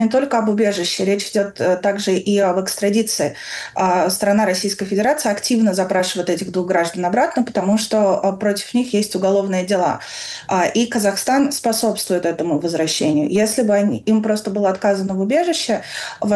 не только об убежище, речь идет также и об экстрадиции. Страна Российская Федерация активно запрашивает этих двух граждан обратно, потому что против них есть уголовные дела. И Казахстан способствует этому возвращению. Если бы им просто было отказано в убежище,